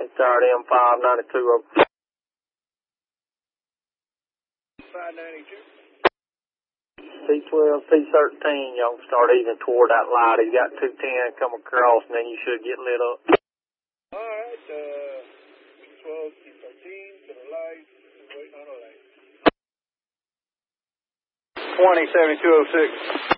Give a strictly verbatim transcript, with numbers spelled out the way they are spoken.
It's R M five ninety-two. five ninety-two. C twelve, C thirteen, y'all start even toward that light. He's got two ten come across, and then you should get lit up. All right, uh, twelve, C thirteen, to the light, waiting on the light. twenty, seventy-two oh six.